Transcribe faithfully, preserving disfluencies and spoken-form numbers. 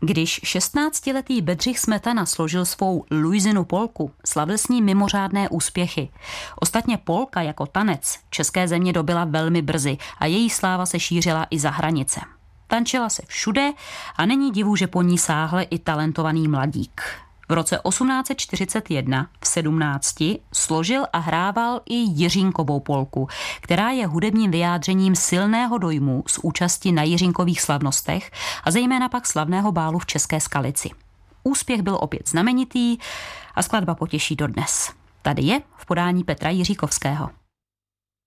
Když šestnáctiletý Bedřich Smetana složil svou Luizinu polku, slavil s ní mimořádné úspěchy. Ostatně polka jako tanec české země dobyla velmi brzy a její sláva se šířila i za hranice. Tančila se všude a není divu, že po ní sáhl i talentovaný mladík. V roce osmnáct set čtyřicet jedna v sedmnácti složil a hrával i Jiřínkovou polku, která je hudebním vyjádřením silného dojmu z účasti na Jiřínkových slavnostech a zejména pak slavného bálu v České Skalici. Úspěch byl opět znamenitý a skladba potěší dodnes. Tady je v podání Petra Jiříkovského.